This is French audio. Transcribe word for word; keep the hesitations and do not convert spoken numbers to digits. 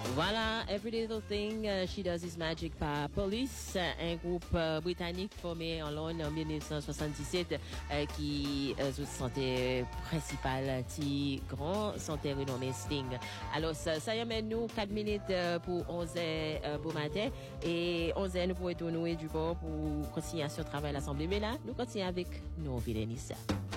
Voilà, Every Little Thing uh, She Does Is Magic par Police, un groupe euh, britannique formé en Londres en dix-neuf cent soixante-dix-sept euh, qui euh, santé principal ti grand santé renommé Sting. Alors ça, ça y amène nous quatre minutes euh, pour onze heures euh, pour matin et onze heures nous pourrons retourner du bord pour continuer sur le travail à l'Assemblée. Mais là, nous continuons avec nos Vilénissa.